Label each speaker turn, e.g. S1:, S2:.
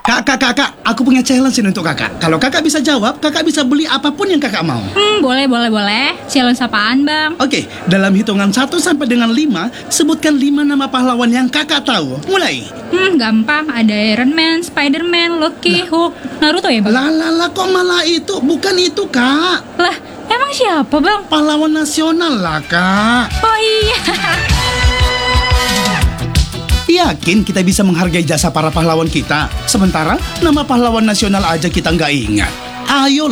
S1: Kak, aku punya challenge ini untuk kakak. Kalau kakak bisa jawab, kakak bisa beli apapun yang kakak mau.
S2: Boleh. Challenge apaan, Bang?
S1: Oke, dalam hitungan 1 sampai dengan 5, sebutkan 5 nama pahlawan yang kakak tahu. Mulai.
S2: Gampang. Ada Iron Man, Spider-Man, Loki, Hulk, Naruto ya, Bang?
S1: Lah, kok malah itu? Bukan itu, Kak.
S2: Lah, emang siapa, Bang?
S1: Pahlawan nasional lah, Kak.
S2: Oh iya.
S1: Yakin kita bisa menghargai jasa para pahlawan kita? Sementara nama pahlawan nasional aja kita nggak ingat. Ayo